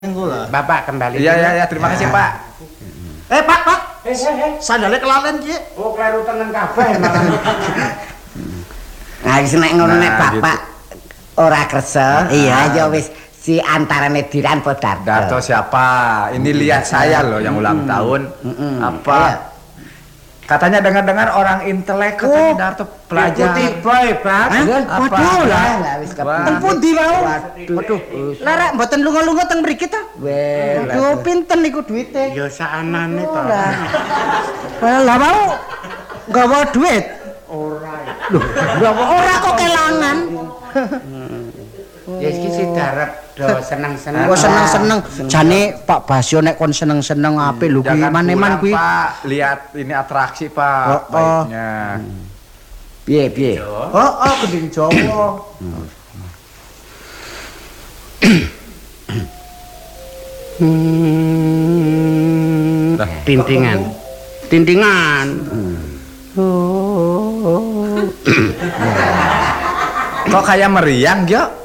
Bapak kembali. Iya, terima kasih Pak. Pak. Sandalnya kelalen Ki. Oh, kleru tengen kabeh malah. Nah, wis nek ngono nek Nah, bapak ora kersa, iya ya wis si antarane Diran po Darto. Darto siapa? Ini lihat saya loh yang ulang tahun. Apa? Katanya dengar-dengar orang intelek katanya Darto pelajar. Tiba hebat. Waduh lah wis Teng pundi wae? Waduh. Lah rek mboten lunga-lunga teng mriki ta? Waduh pinten niku duwite? Ya sakanane to. Lah mau nggawa duit. Ora kok kelangan. Ya iki si darep do seneng-seneng. Oh seneng-seneng. Jane Pak Basyo nek kon seneng-seneng apik lho kuwi Jangan maneman pulang, kuwi. Pak. Lihat ini atraksi Pak. Baiknya. Piye? Oh gending Jawa. Tintingan. Kok kayak meriang, Jo?